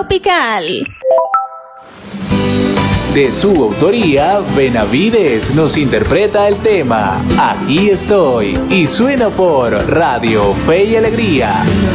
tropical. De su autoría, Benavides nos interpreta el tema Aquí estoy y suena por Radio Fe y Alegría.